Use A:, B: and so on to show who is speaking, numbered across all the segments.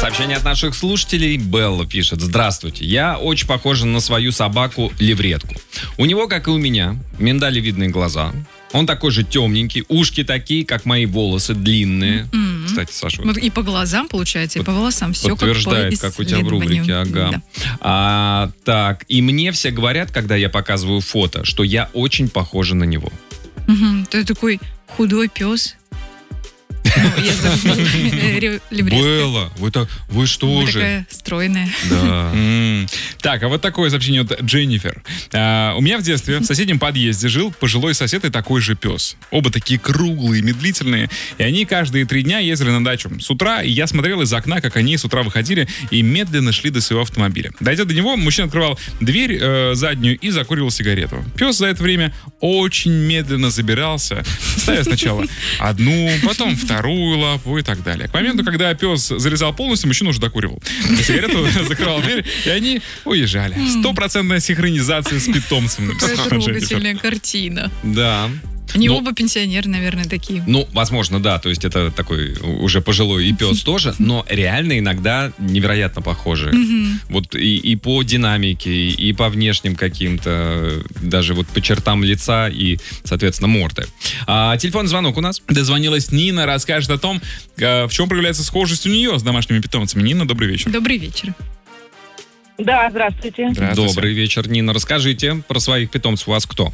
A: Сообщение от наших слушателей. Белла пишет: здравствуйте, я очень похожа на свою собаку-левретку. У него, как и у меня, миндалевидные глаза. Он такой же темненький, ушки такие, как мои волосы, длинные. Кстати, Саша...
B: Вот и по глазам, получается, и по волосам все
A: подтверждает, как у тебя в рубрике, ага. Да. Так, и мне все говорят, когда я показываю фото, что я очень похожа на него.
B: Ты такой худой пес.
A: Белла, вы что же?
B: Такая стройная.
A: Да.
C: Так, а вот такое сообщение от Дженнифер. У меня в детстве в соседнем подъезде жил пожилой сосед и такой же пес. Оба такие круглые, медлительные. И они каждые 3 дня ездили на дачу с утра, и я смотрел из окна, как они с утра выходили и медленно шли до своего автомобиля. Дойдя до него, мужчина открывал дверь заднюю и закуривал сигарету. Пес за это время очень медленно забирался, ставя сначала одну, потом вторую лапу и так далее. К моменту, когда пес залезал полностью, мужчина уже докуривал сигарету, закрывал дверь, и они уезжали. 100% синхронизация с питомцем.
B: Какая трогательная картина.
A: Да.
B: Они оба пенсионеры, наверное, такие.
A: Ну, возможно, да. То есть это такой уже пожилой и пес тоже, но реально иногда невероятно похожи. Вот и по динамике, и по внешним каким-то, даже вот по чертам лица и, соответственно, морды. Телефонный звонок у нас.
C: Дозвонилась Нина, расскажет о том, в чем проявляется схожесть у нее с домашними питомцами. Нина, добрый вечер.
B: Добрый вечер.
D: Да, здравствуйте.
A: Добрый вечер, Нина. Расскажите про своих питомцев. У вас кто?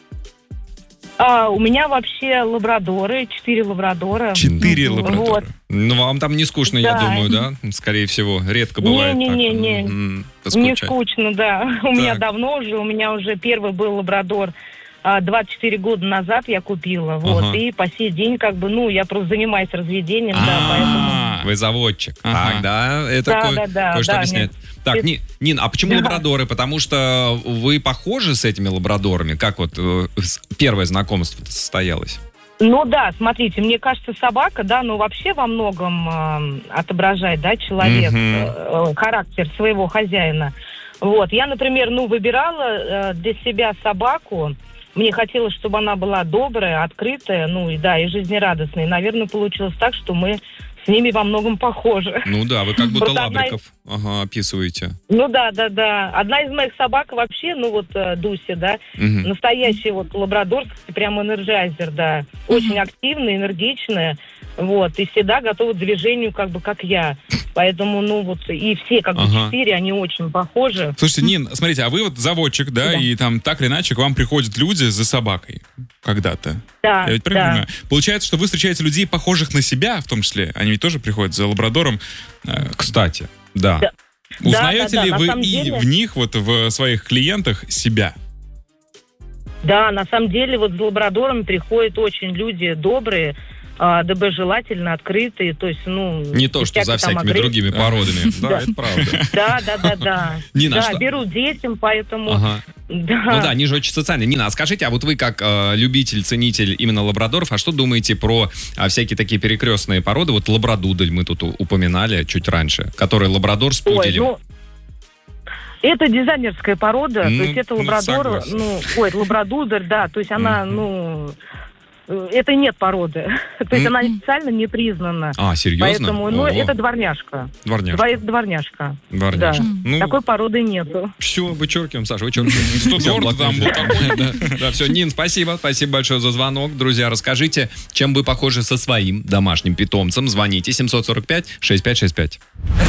D: У меня вообще лабрадоры, 4 лабрадора.
C: 4 лабрадора.
D: Вот.
A: Ну, вам там не скучно, я думаю, да? Скорее всего, редко бывает так.
D: Не скучно, да. У меня уже первый был лабрадор 24 года назад я купила, вот, и по сей день, я просто занимаюсь разведением, да, поэтому...
A: Вы заводчик. Так, да, это кое-что объясняет. Так, Нин, а почему лабрадоры? Потому что вы похожи с этими лабрадорами? Как вот первое знакомство состоялось?
D: Ну да, смотрите, мне кажется, собака, да, вообще во многом отображает, да, человек, характер своего хозяина. Вот, я, например, выбирала для себя собаку. Мне хотелось, чтобы она была добрая, открытая, и жизнерадостная. И, наверное, получилось так, что мы с ними во многом похожи.
A: Ну да, вы как будто лабриков описываете.
D: Ну да. Одна из моих собак вообще, Дуся, да, настоящий лабрадорский, прям энерджайзер, да. Очень активная, энергичная, и всегда готова к движению, как я. Поэтому, и все, 4, они очень похожи.
C: Слушайте, Нин, смотрите, а вы вот заводчик, да, и там так или иначе к вам приходят люди за собакой когда-то.
D: Да,
C: я ведь правильно понимаю? Получается, что вы встречаете людей, похожих на себя, в том числе. Они ведь тоже приходят за лабрадором.
A: Кстати, да.
C: Узнаете ли вы в них, в своих клиентах, себя?
D: Да, на самом деле, за лабрадорами приходят очень люди добрые, доброжелательно, открытые, то есть,
A: не то, что за всякими другими породами. Да, это правда.
D: Да.
A: Нина,
D: берут детям, поэтому...
A: Да. Ну да, они же очень социальные. Нина, а скажите, а вот вы как любитель, ценитель именно лабрадоров, а что думаете про всякие такие перекрестные породы? Вот лабрадудель мы тут упоминали чуть раньше, который лабрадор с пуделем.
D: Это дизайнерская порода, то есть это лабрадор, лабрадудер, да, то есть она, это нет породы. То есть она официально не признана.
A: Серьезно?
D: Поэтому, это дворняжка. Дворняжка. Да. Такой породы нету.
A: Все, вычеркиваем, Саша, вычеркиваем. Да, все, Нин, спасибо. Спасибо большое за звонок. Друзья, расскажите, чем вы похожи со своим домашним питомцем. Звоните 745-6565.